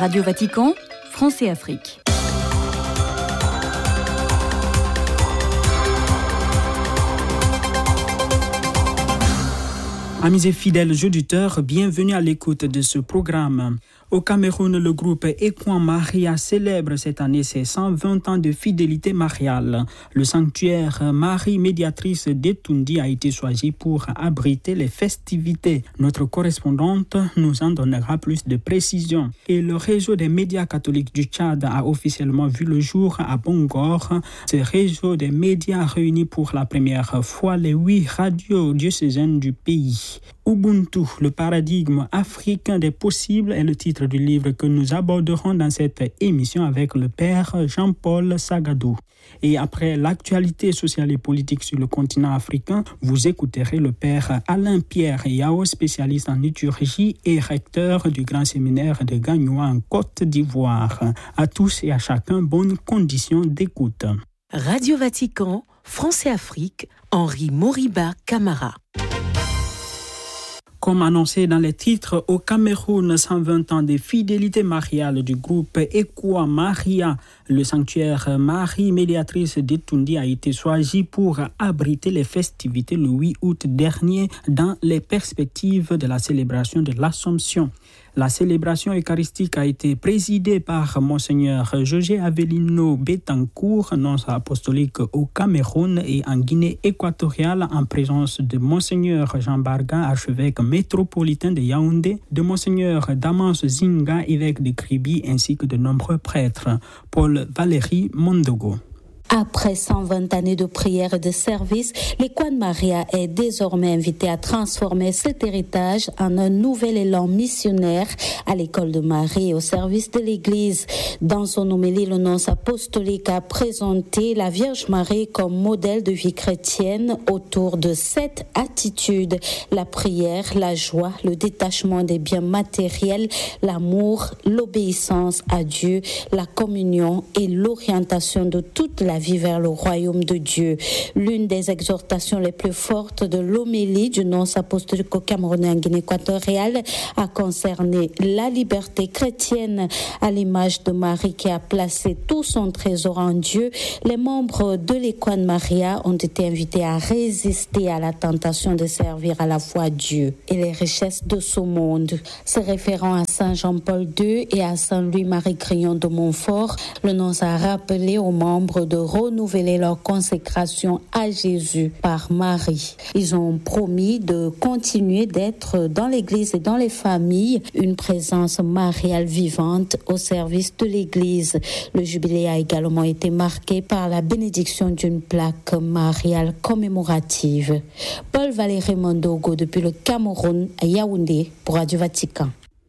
Radio Vatican, France et Afrique. Amis et fidèles auditeurs, bienvenue à l'écoute de ce programme. Au Cameroun, le groupe Ekwan Maria célèbre cette année ses 120 ans de fidélité mariale. Le sanctuaire Marie Médiatrice d'Etoundi a été choisi pour abriter les festivités. Notre correspondante nous en donnera plus de précisions. Et le réseau des médias catholiques du Tchad a officiellement vu le jour à Bongor. Ce réseau des médias réunit pour la première fois les 8 radios diocésaines du pays. Ubuntu, le paradigme africain des possibles est le titre du livre que nous aborderons dans cette émission avec le père Jean-Paul Sagadou. Et après l'actualité sociale et politique sur le continent africain, vous écouterez le père Alain-Pierre Yao, spécialiste en liturgie et recteur du grand séminaire de Gagnoa en Côte d'Ivoire. À tous et à chacun, bonnes conditions d'écoute. Radio Vatican, France et Afrique, Henri Moriba Camara. Comme annoncé dans les titres, au Cameroun, 120 ans de fidélité mariale du groupe Ekwan Maria, le sanctuaire Marie Médiatrice d'Etoundi a été choisi pour abriter les festivités le 8 août dernier dans les perspectives de la célébration de l'Assomption. La célébration eucharistique a été présidée par Monseigneur José Avelino Betancourt, nonce apostolique au Cameroun et en Guinée équatoriale, en présence de Monseigneur Jean Barga, archevêque métropolitain de Yaoundé, de Monseigneur Damas Zinga, évêque de Kribi, ainsi que de nombreux prêtres. Paul Valéry Mondogo. Après 120 années de prière et de service, l'Ekwan Maria est désormais invité à transformer cet héritage en un nouvel élan missionnaire à l'école de Marie et au service de l'Église. Dans son homélie, le nonce apostolique a présenté la Vierge Marie comme modèle de vie chrétienne autour de 7 attitudes: la prière, la joie, le détachement des biens matériels, l'amour, l'obéissance à Dieu, la communion et l'orientation de toute la vie vers le royaume de Dieu. L'une des exhortations les plus fortes de l'homélie du nonce apostolique camerounais en Guinée équatoriale a concerné la liberté chrétienne. À l'image de Marie qui a placé tout son trésor en Dieu, les membres de l'Ekwan Maria ont été invités à résister à la tentation de servir à la fois Dieu et les richesses de ce monde. Se référant à Saint Jean-Paul II et à Saint Louis-Marie Grillon de Montfort, le nonce a rappelé aux membres de renouveler leur consécration à Jésus par Marie. Ils ont promis de continuer d'être dans l'Église et dans les familles une présence mariale vivante au service de l'Église. Le jubilé a également été marqué par la bénédiction d'une plaque mariale commémorative. Paul Valéry Mondogo depuis le Cameroun à Yaoundé pour Radio Vatican.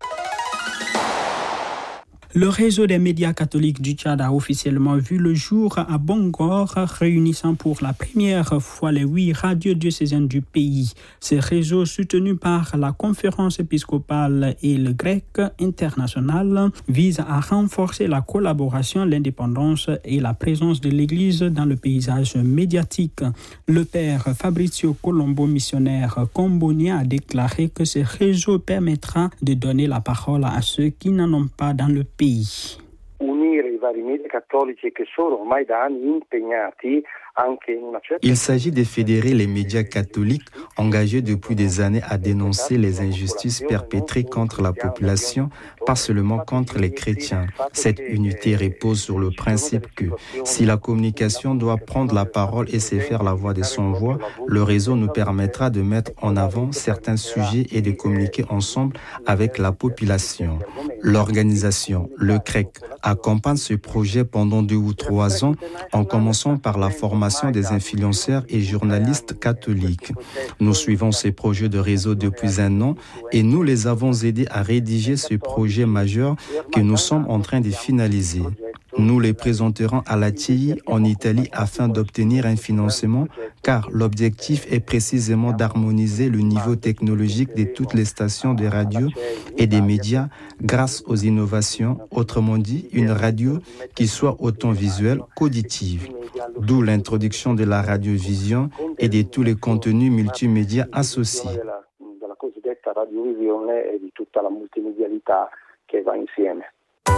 Le réseau des médias catholiques du Tchad a officiellement vu le jour à Bongor, réunissant pour la première fois les 8 radios diocésaines du pays. Ce réseau, soutenu par la conférence épiscopale et le grec international, vise à renforcer la collaboration, l'indépendance et la présence de l'Église dans le paysage médiatique. Le père Fabrizio Colombo, missionnaire combonien, a déclaré que ce réseau permettra de donner la parole à ceux qui n'en ont pas dans le pays. Unire i vari media cattolici che sono ormai da anni impegnati. Il s'agit de fédérer les médias catholiques engagés depuis des années à dénoncer les injustices perpétrées contre la population, pas seulement contre les chrétiens. Cette unité repose sur le principe que si la communication doit prendre la parole et se faire la voix de son voix, le réseau nous permettra de mettre en avant certains sujets et de communiquer ensemble avec la population. L'organisation, le CREC, accompagne ce projet pendant 2 ou 3 ans en commençant par la formation des influenceurs et journalistes catholiques. Nous suivons ces projets de réseau depuis 1 an et nous les avons aidés à rédiger ce projet majeur que nous sommes en train de finaliser. Nous les présenterons à la TI en Italie afin d'obtenir un financement car l'objectif est précisément d'harmoniser le niveau technologique de toutes les stations de radio et des médias grâce aux innovations, autrement dit une radio qui soit autant visuelle qu'auditive. D'où l'introduction de la radiovision et de tous les contenus multimédia associés. Della cosiddetta radiovisione e di tutta la multimedialità che va insieme.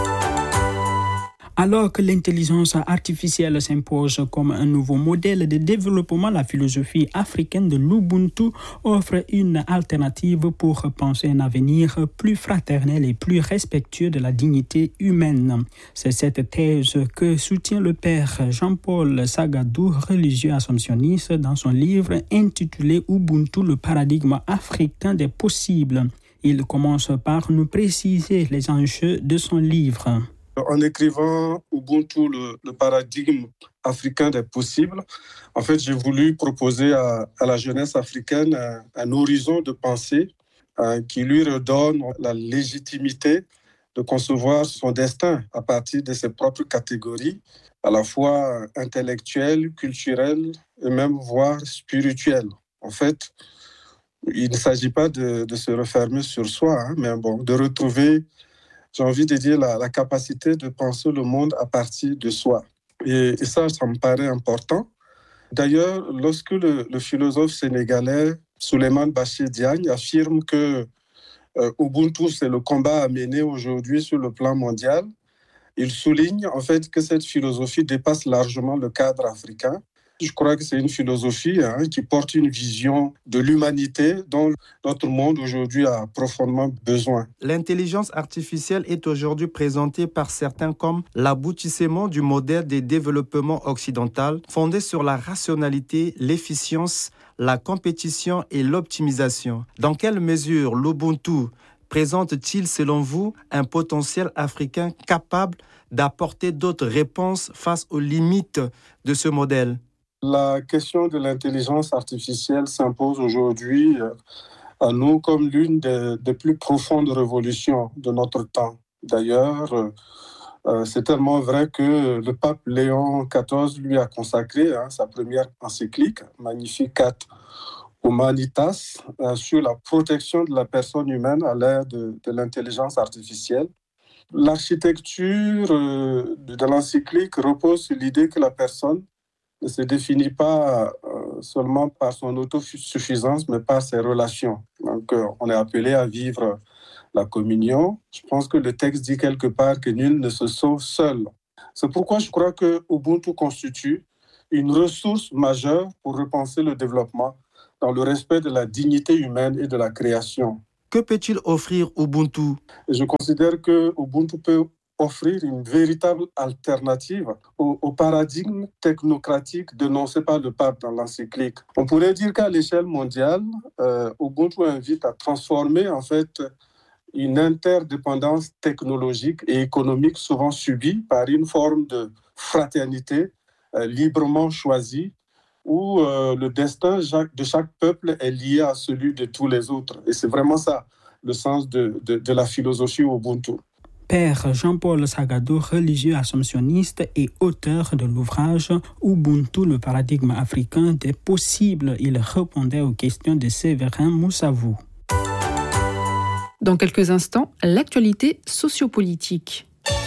Alors que l'intelligence artificielle s'impose comme un nouveau modèle de développement, la philosophie africaine de l'Ubuntu offre une alternative pour penser un avenir plus fraternel et plus respectueux de la dignité humaine. C'est cette thèse que soutient le père Jean-Paul Sagadou, religieux assomptionniste, dans son livre intitulé Ubuntu, le paradigme africain des possibles. Il commence par nous préciser les enjeux de son livre. En écrivant Ubuntu, le paradigme africain des possibles, en fait, j'ai voulu proposer à la jeunesse africaine un horizon de pensée qui lui redonne la légitimité de concevoir son destin à partir de ses propres catégories, à la fois intellectuelles, culturelles et même voire spirituelles. En fait, il ne s'agit pas de se refermer sur soi, mais de retrouver, j'ai envie de dire, la capacité de penser le monde à partir de soi. Et ça me paraît important. D'ailleurs, lorsque le philosophe sénégalais Souleymane Bachir Diagne affirme que Ubuntu, c'est le combat à mener aujourd'hui sur le plan mondial, il souligne en fait que cette philosophie dépasse largement le cadre africain. Je crois que c'est une philosophie qui porte une vision de l'humanité dont notre monde aujourd'hui a profondément besoin. L'intelligence artificielle est aujourd'hui présentée par certains comme l'aboutissement du modèle de développement occidental fondé sur la rationalité, l'efficience, la compétition et l'optimisation. Dans quelle mesure l'Ubuntu présente-t-il, selon vous, un potentiel africain capable d'apporter d'autres réponses face aux limites de ce modèle ? La question de l'intelligence artificielle s'impose aujourd'hui à nous comme l'une des plus profondes révolutions de notre temps. D'ailleurs, c'est tellement vrai que le pape Léon XIV lui a consacré sa première encyclique, Magnificat Humanitas, sur la protection de la personne humaine à l'ère de l'intelligence artificielle. L'architecture de l'encyclique repose sur l'idée que la personne ne se définit pas seulement par son autosuffisance, mais par ses relations. Donc, on est appelé à vivre la communion. Je pense que le texte dit quelque part que nul ne se sauve seul. C'est pourquoi je crois que Ubuntu constitue une ressource majeure pour repenser le développement dans le respect de la dignité humaine et de la création. Que peut-il offrir Ubuntu ? Je considère que Ubuntu peut offrir une véritable alternative au paradigme technocratique dénoncé par le pape dans l'encyclique. On pourrait dire qu'à l'échelle mondiale, Ubuntu invite à transformer en fait une interdépendance technologique et économique souvent subie par une forme de fraternité librement choisie où le destin de chaque peuple est lié à celui de tous les autres. Et c'est vraiment ça, le sens de la philosophie Ubuntu. Père Jean-Paul Sagadou, religieux assomptionniste et auteur de l'ouvrage Ubuntu, le paradigme africain des possibles. Il répondait aux questions de Séverin Moussavou. Dans quelques instants, l'actualité sociopolitique.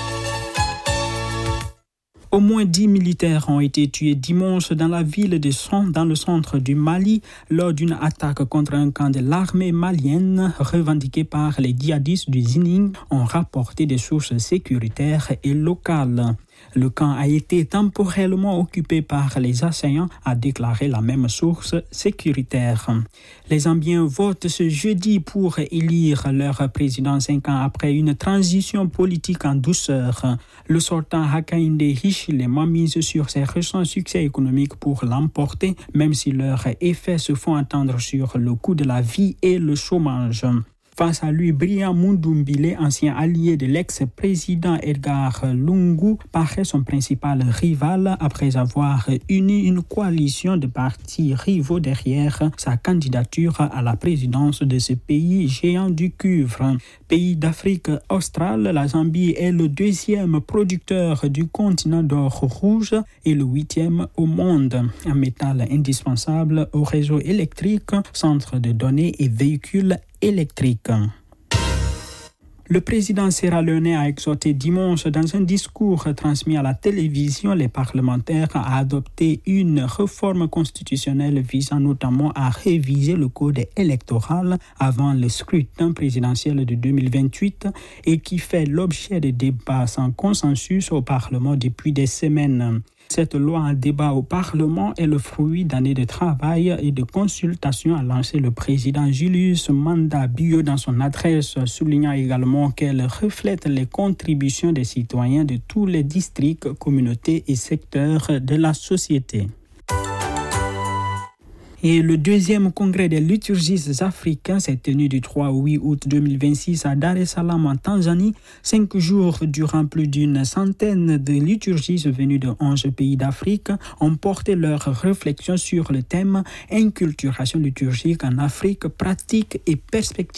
Au moins 10 militaires ont été tués dimanche dans la ville de Son, dans le centre du Mali, lors d'une attaque contre un camp de l'armée malienne revendiqué par les djihadistes du Zining, ont rapporté des sources sécuritaires et locales. Le camp a été temporairement occupé par les assaillants, a déclaré la même source sécuritaire. Les Zambiens votent ce jeudi pour élire leur président 5 ans après une transition politique en douceur. Le sortant Hakainde Hichilema mise sur ses récents succès économiques pour l'emporter, même si leurs effets se font entendre sur le coût de la vie et le chômage. Face à lui, Brian Mundumbile, ancien allié de l'ex-président Edgar Lungu, paraît son principal rival après avoir uni une coalition de partis rivaux derrière sa candidature à la présidence de ce pays géant du cuivre. Pays d'Afrique australe, la Zambie est le 2e producteur du continent d'or rouge et le 8e au monde. Un métal indispensable au réseau électrique, centre de données et véhicules électriques. Le président sierra-léonais a exhorté dimanche dans un discours transmis à la télévision les parlementaires à adopter une réforme constitutionnelle visant notamment à réviser le code électoral avant le scrutin présidentiel de 2028 et qui fait l'objet de débats sans consensus au Parlement depuis des semaines. Cette loi en débat au Parlement est le fruit d'années de travail et de consultation, a lancé le président Julius Maada Bio dans son adresse, soulignant également qu'elle reflète les contributions des citoyens de tous les districts, communautés et secteurs de la société. Et le deuxième congrès des liturgistes africains s'est tenu du 3 au 8 août 2026 à Dar es Salaam en Tanzanie. 5 jours durant plus d'une centaine de liturgistes venus de 11 pays d'Afrique ont porté leurs réflexions sur le thème « Inculturation liturgique en Afrique, pratique et perspective ».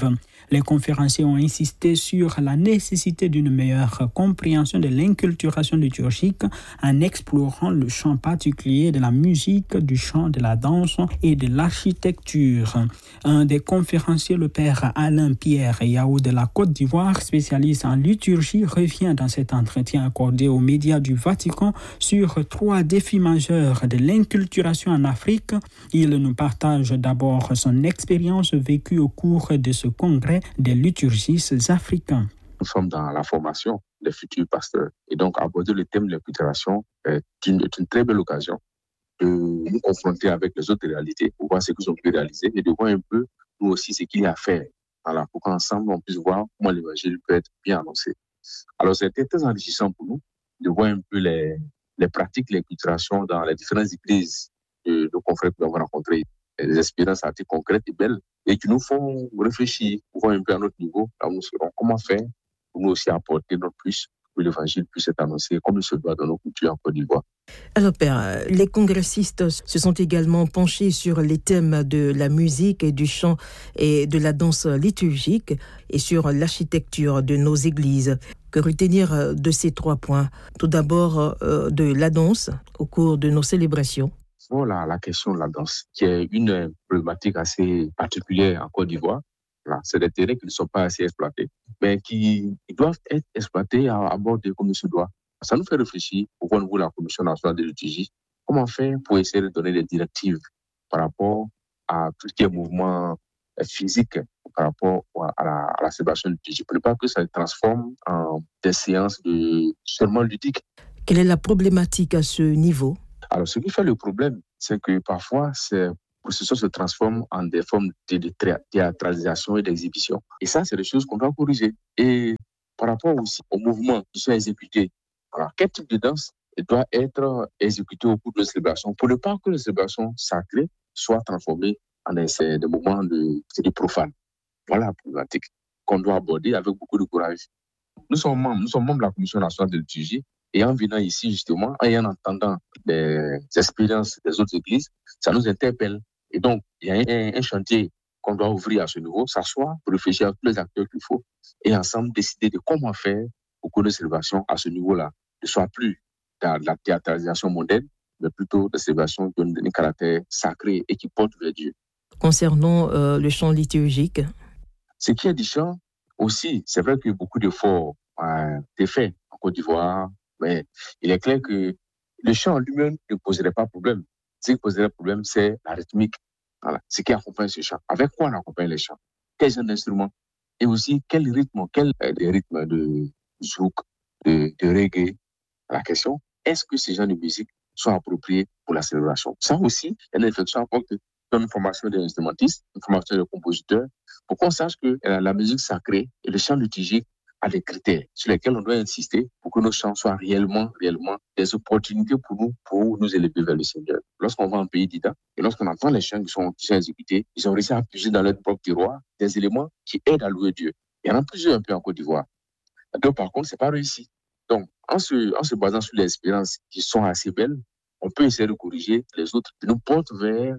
Les conférenciers ont insisté sur la nécessité d'une meilleure compréhension de l'inculturation liturgique en explorant le champ particulier de la musique, du chant, de la danse et de l'architecture. Un des conférenciers, le père Alain-Pierre Yao de la Côte d'Ivoire, spécialiste en liturgie, revient dans cet entretien accordé aux médias du Vatican sur 3 défis majeurs de l'inculturation en Afrique. Il nous partage d'abord son expérience vécue au cours de ce congrès des liturgistes africains. Nous sommes dans la formation des futurs pasteurs. Et donc, aborder le thème de l'inculturation est une très belle occasion de nous confronter avec les autres réalités pour voir ce qu'ils ont pu réaliser et de voir un peu, nous aussi, ce qu'il y a à faire. Voilà, pour qu'ensemble, on puisse voir comment l'évangile peut être bien annoncé. Alors, c'était très enrichissant pour nous de voir un peu les pratiques, l'inculturation dans les différentes églises de nos confrères que nous avons rencontrés. Des expériences assez concrètes et belles et qui nous font réfléchir pour voir un peu à notre niveau, là où nous serons, comment faire pour nous aussi apporter notre plus pour que l'évangile puisse être annoncé comme il se doit dans nos cultures en Côte d'Ivoire. Alors Père, les congressistes se sont également penchés sur les thèmes de la musique et du chant et de la danse liturgique et sur l'architecture de nos églises. Que retenir de ces 3 points? Tout d'abord de la danse au cours de nos célébrations. Voilà la question de la danse, qui est une problématique assez particulière en Côte d'Ivoire. Voilà, c'est des terrains qui ne sont pas assez exploités, mais qui doivent être exploités, abordés comme il se doit. Ça nous fait réfléchir au niveau de la Commission nationale de liturgie, comment faire pour essayer de donner des directives par rapport à tout ce qui est mouvement physique, par rapport à la célébration de liturgie, pour ne pas que ça se transforme en des séances seulement ludiques. Quelle est la problématique à ce niveau? Alors, ce qui fait le problème, c'est que parfois, ces processus se transforment en des formes de théâtralisation et d'exhibition. Et ça, c'est des choses qu'on doit corriger. Et par rapport aussi aux mouvements qui sont exécutés, alors, quel type de danse doit être exécuté au cours de la célébration pour ne pas que les célébrations sacrées soient transformées en des moments de profane. Voilà la problématique qu'on doit aborder avec beaucoup de courage. Nous sommes membres de la Commission nationale de liturgie. Et en venant ici, justement, et en entendant des expériences des autres églises, ça nous interpelle. Et donc, il y a un chantier qu'on doit ouvrir à ce niveau, s'asseoir pour réfléchir à tous les acteurs qu'il faut et ensemble décider de comment faire pour que nos célébrations à ce niveau-là ne soient plus dans la théâtralisation moderne, mais plutôt des célébrations qui ont un caractère sacré et qui portent vers Dieu. Concernant le chant liturgique, ce qui est du chant aussi, c'est vrai que beaucoup d'efforts ont été faits en Côte d'Ivoire, mais il est clair que le chant lui-même ne poserait pas problème. Ce qui poserait problème, c'est la rythmique. Voilà. Ce qui accompagne ce chant. Avec quoi on accompagne les chants? Quel genre d'instrument? Et aussi, quel rythme? Des rythmes de zouk, de reggae? La question, est-ce que ces genres de musique sont appropriés pour la célébration? Ça aussi, il y a une réflexion à porter dans une formation des instrumentistes, une formation des compositeurs, pour qu'on sache que la musique sacrée et le chant liturgique a des critères sur lesquels on doit insister pour que nos chants soient réellement des opportunités pour nous élever vers le Seigneur. Lorsqu'on va en pays d'Ida et lorsqu'on entend les chants qui sont exécutés, ils ont réussi à puiser dans leur propre tiroir des éléments qui aident à louer Dieu. Il y en a plusieurs un peu en Côte d'Ivoire. Donc, par contre, c'est pas réussi. Donc, en se basant sur les expériences qui sont assez belles, on peut essayer de corriger les autres qui nous portent vers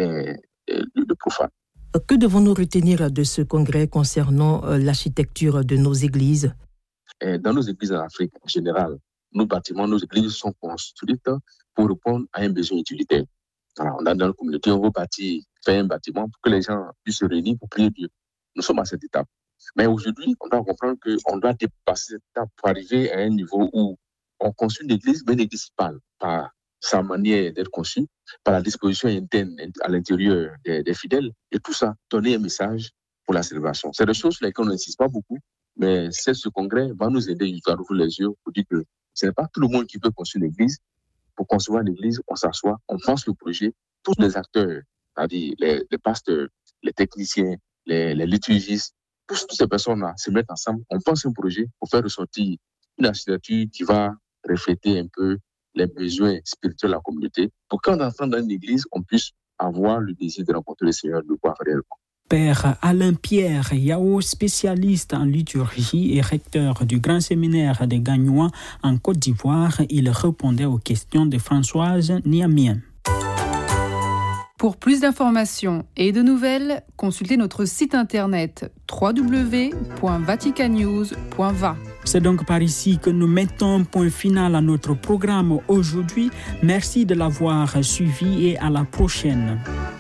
le profane. Que devons-nous retenir de ce congrès concernant l'architecture de nos églises? Dans nos églises en Afrique, en général, nos bâtiments, nos églises sont construites pour répondre à un besoin utilitaire. Alors, dans la communauté, on veut faire un bâtiment pour que les gens puissent se réunir pour prier Dieu. Nous sommes à cette étape. Mais aujourd'hui, on doit comprendre qu'on doit dépasser cette étape pour arriver à un niveau où on construit une église, mais une église par sa manière d'être conçue, par la disposition interne à l'intérieur des fidèles, et tout ça, donner un message pour la célébration. C'est des choses sur lesquelles on n'insiste pas beaucoup, mais ce congrès va nous aider à ouvrir les yeux pour dire que ce n'est pas tout le monde qui peut construire une église. Pour concevoir l'église, on s'assoit, on pense le projet, tous les acteurs, c'est-à-dire les pasteurs, les techniciens, les liturgistes, toutes ces personnes-là se mettent ensemble, on pense un projet pour faire ressortir une architecture qui va refléter un peu les besoins spirituels de la communauté, pour quand on entre dans une église, on puisse avoir le désir de rencontrer le Seigneur, de le voir réellement. Père Alain-Pierre Yao, spécialiste en liturgie et recteur du Grand Séminaire des Gagnois en Côte d'Ivoire, il répondait aux questions de Françoise Niamien. Pour plus d'informations et de nouvelles, consultez notre site internet www.vaticannews.va. C'est donc par ici que nous mettons un point final à notre programme aujourd'hui. Merci de l'avoir suivi et à la prochaine.